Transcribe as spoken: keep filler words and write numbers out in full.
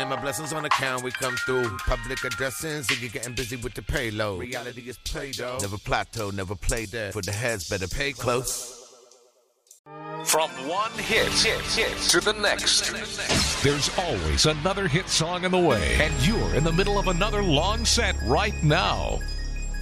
and my blessings on account. We come through public addressing, Ziggy getting busy with the payload. Reality is Play-Doh. Never plateau, never play dead. For the heads, better pay close. From one hit, hit, hit to the next. There's always another hit song in the way, and you're in the middle of another long set right now.